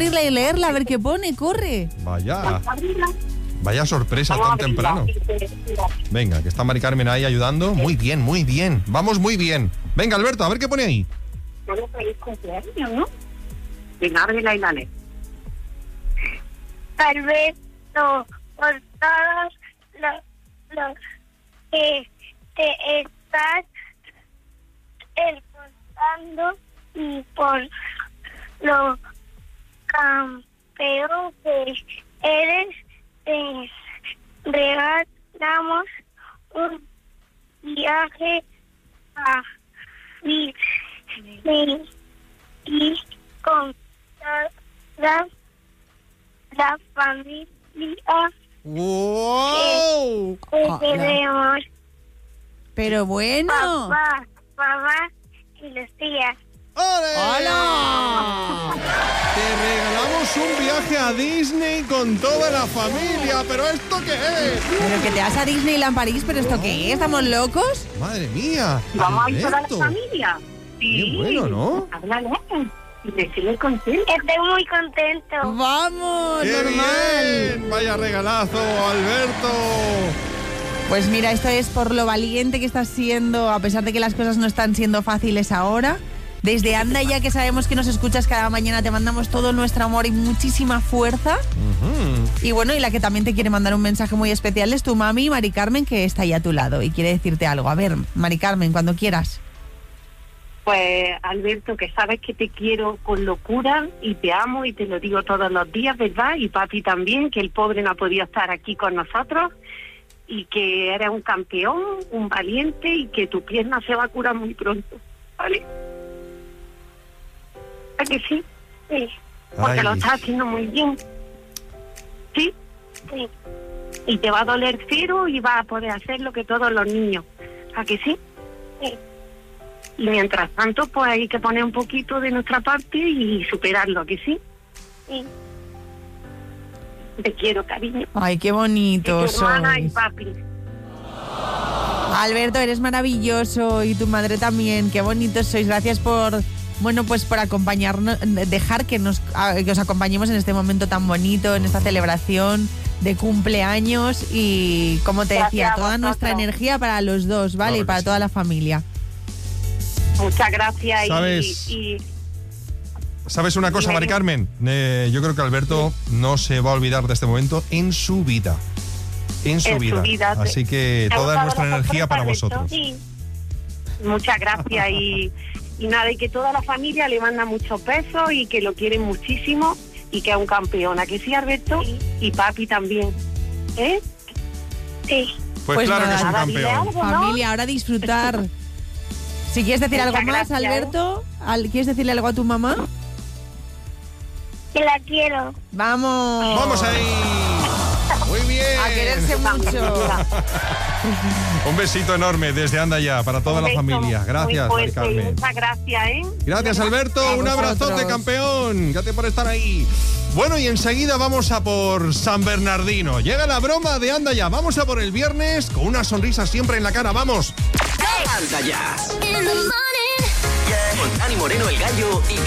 abrirla y leerla, a ver qué pone, corre. Vaya sorpresa tan temprano. Venga, que está Mari Carmen ahí ayudando. Muy bien, muy bien. Vamos muy bien. Venga, Alberto, a ver qué pone ahí. Bueno, feliz cumpleaños, ¿no? Venga, ábrela y la lee. Alberto, por todos los que te estás esforzando y por lo campeón que eres, te regalamos un viaje a Disney y con la familia ¡Wow! que queremos. Pero bueno. Papá, mamá y los tías. ¡Hola! Te regalamos un viaje a Disney con toda la familia. ¿Pero esto qué es? Pero que te vas a Disneyland París, ¿pero esto qué es? ¿Estamos locos? ¡Madre mía! Vamos a ir toda la Alberto. familia. Sí. Qué bueno, ¿no? Háblale. Y decirle contento. Estoy muy contento. ¡Vamos! ¡Qué Normal. bien! ¡Vaya regalazo, Alberto! Pues mira, esto es por lo valiente que estás siendo, a pesar de que las cosas no están siendo fáciles ahora. Desde Anda Ya, que sabemos que nos escuchas cada mañana, te mandamos todo nuestro amor y muchísima fuerza. Y bueno, y la que también te quiere mandar un mensaje muy especial es tu mami, Mari Carmen, que está ahí a tu lado y quiere decirte algo. A ver, Mari Carmen, cuando quieras. Pues, Alberto, que sabes que te quiero con locura y te amo y te lo digo todos los días, ¿verdad? Y papi también, que el pobre no ha podido estar aquí con nosotros y que eres un campeón, un valiente y que tu pierna se va a curar muy pronto, ¿vale? ¿A que sí? Sí. Porque Ay. lo estás haciendo muy bien. ¿Sí? Sí. Y te va a doler cero y vas a poder hacer lo que todos los niños. ¿A que sí? Sí. Y mientras tanto, pues hay que poner un poquito de nuestra parte y superarlo, ¿a que sí? Sí. Te quiero, cariño. Ay, qué bonito Y tu hermana y sois. papi. Alberto, eres maravilloso y tu madre también. Qué bonitos sois. Gracias por, bueno, pues por acompañarnos, dejar que os acompañemos en este momento tan bonito, en esta celebración de cumpleaños y, como te Gracias decía, a toda vosotros. nuestra energía para los dos, ¿vale? Claro Y que para sí. toda la familia. Muchas gracias. ¿Sabes? Y ¿Sabes una cosa, Dime, Mari dime. Carmen? Yo creo que Alberto no se va a olvidar de este momento en su vida. En su vida. Así que ¿Te ha toda gustado nuestra la energía sorpresa, para Alberto? vosotros. Sí. Muchas gracias y nada, y que toda la familia le manda muchos besos y que lo quieren muchísimo y que es un campeón. ¿A que sí, Alberto? Sí. Y papi también. ¿Eh? Sí. Pues claro que es un nada, dile campeón. algo, ¿no? Familia, ahora disfrutar. Si quieres decir Muchas algo más, gracias. Alberto, ¿quieres decirle algo a tu mamá? Que la quiero. Vamos. ¡Vamos ahí! Muy bien. A quererse mucho. Un besito enorme desde Anda Ya para toda la familia. Gracias, Mari Carmen. Muchas gracias, ¿eh? Gracias, Alberto. A Un abrazote, vosotros. campeón. Gracias por estar ahí. Bueno, y enseguida vamos a por San Bernardino. Llega la broma de Anda Ya. Vamos a por el viernes con una sonrisa siempre en la cara. ¡Vamos! Anda Ya. Con Dani Moreno, el Gallo y